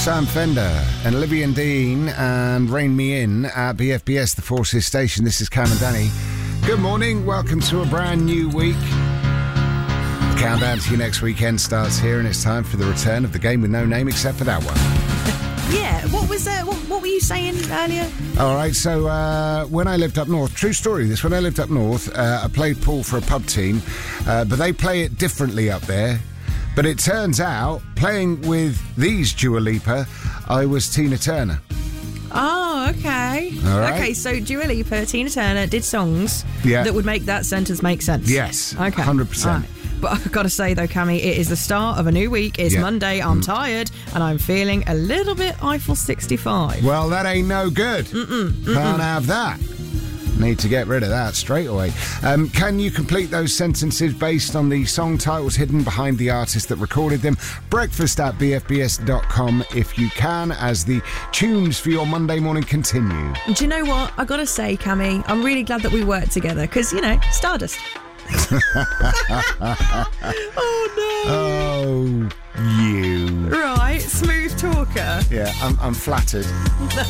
Sam Fender and Olivia and Dean and Rain Me In at BFBS, the Forces station. This is Cam and Danny. Good morning. Welcome to a brand new week. The countdown to your next weekend starts here, and it's time for the return of the game with no name except for that one. Yeah, what was what were you saying earlier? All right, so when I lived up north, true story this, when I lived up north, I played pool for a pub team, but they play it differently up there. But it turns out, playing with these Dua Lipa, I was Tina Turner. Oh, okay. All right. Okay, so Dua Lipa, Tina Turner did songs Yeah. that would make that sentence make sense. Yes, Okay. 100%. All right. But I've got to say, though, Cammy, it is the start of a new week. It's Yeah. Monday. I'm tired, and I'm feeling a little bit Eiffel 65. Well, that ain't no good. Can't have that. Need to get rid of that straight away. Can you complete those sentences based on the song titles hidden behind the artist that recorded them? Breakfast at bfbs.com if you can, as the tunes for your Monday morning continue. Do you know what? I got to say, Cammy, I'm really glad that we worked together because, you know, Stardust. Oh, no. Oh, you. Right, smooth talker. Yeah, I'm flattered.